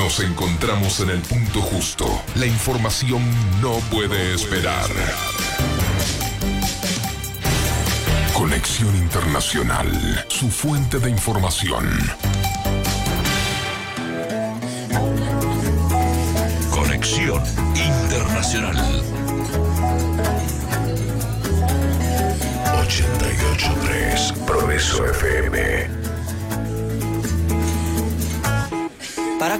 Nos encontramos en el punto justo. La información no puede esperar. Conexión Internacional, su fuente de información. Conexión Internacional. 88.3 Progreso FM. Para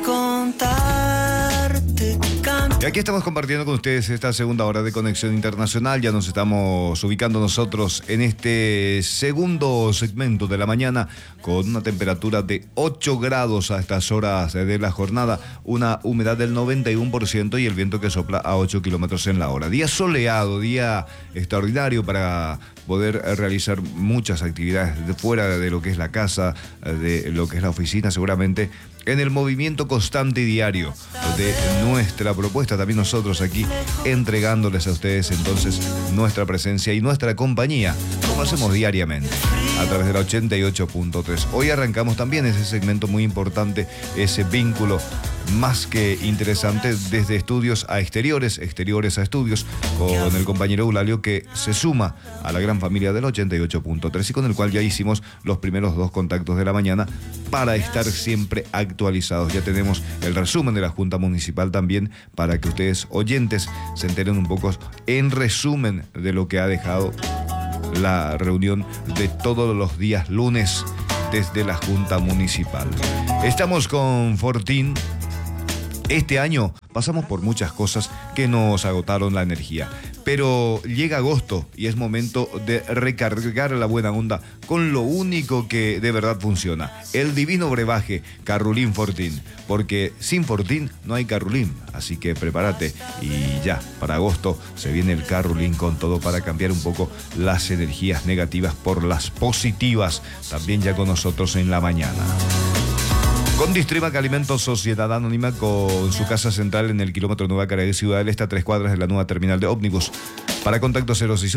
contarte que canto. Y aquí estamos compartiendo con ustedes esta segunda hora de Conexión Internacional. Ya nos estamos ubicando nosotros en este segundo segmento de la mañana con una temperatura de 8 grados a estas horas de la jornada, una humedad del 91% y el viento que sopla a 8 kilómetros en la hora. Día soleado, día extraordinario para poder realizar muchas actividades de fuera de lo que es la casa, de lo que es la oficina, seguramente en el movimiento constante y diario de nuestra propuesta. También nosotros aquí entregándoles a ustedes entonces nuestra presencia y nuestra compañía, como hacemos diariamente a través de la 88.3. Hoy arrancamos también ese segmento muy importante, ese vínculo más que interesante desde estudios a exteriores, exteriores a estudios, con el compañero Eulalio que se suma a la gran familia del 88.3 y con el cual ya hicimos los primeros 2 contactos de la mañana para estar siempre actualizados. Ya tenemos el resumen de la Junta Municipal también para que ustedes oyentes se enteren un poco en resumen de lo que ha dejado la reunión de todos los días lunes desde la Junta Municipal. Estamos con Fortín. Este año pasamos por muchas cosas que nos agotaron la energía, pero llega agosto y es momento de recargar la buena onda con lo único que de verdad funciona, el divino brebaje Carrulín Fortín, porque sin Fortín no hay Carrulín, así que prepárate y ya, para agosto se viene el Carrulín con todo para cambiar un poco las energías negativas por las positivas, también ya con nosotros en la mañana. Con Distrimac Alimentos Sociedad Anónima, con su casa central en el kilómetro Nueva Caracas, Ciudad del Este, a 3 cuadras de la nueva terminal de ómnibus. Para contacto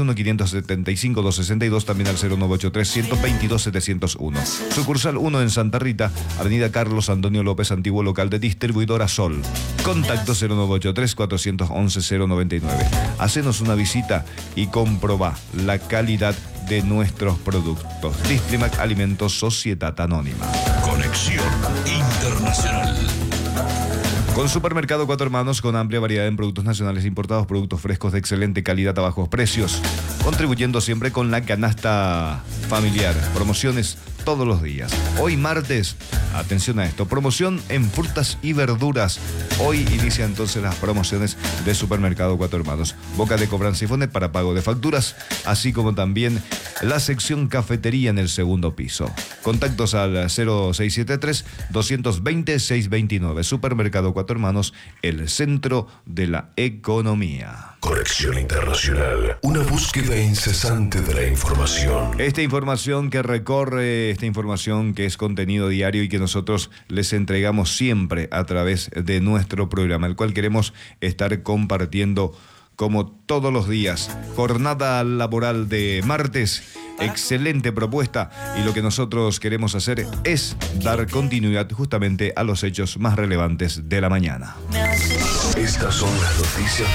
061-575-262, también al 0983-122-701. Sucursal 1 en Santa Rita, Avenida Carlos Antonio López, antiguo local de Distribuidora Sol. Contacto 0983-411-099. Hacenos una visita y comprobá la calidad de nuestros productos. Distrimac Alimentos Sociedad Anónima. Conexión Internacional. Con Supermercado Cuatro Hermanos, con amplia variedad en productos nacionales importados, productos frescos de excelente calidad a bajos precios, contribuyendo siempre con la canasta familiar. Promociones todos los días. Hoy martes, atención a esto, promoción en frutas y verduras. Hoy inicia entonces las promociones de Supermercado Cuatro Hermanos. Boca de cobranza y fonet para pago de facturas, así como también la sección cafetería en el segundo piso. Contactos al 0673-220-629. Supermercado Cuatro Hermanos, el centro de la economía. Conexión Internacional. Una búsqueda incesante de la información. Esta información que recorre, esta información que es contenido diario y que nosotros les entregamos siempre a través de nuestro programa, el cual queremos estar compartiendo como todos los días. Jornada laboral de martes, excelente propuesta, y lo que nosotros queremos hacer es dar continuidad justamente a los hechos más relevantes de la mañana. Estas son las noticias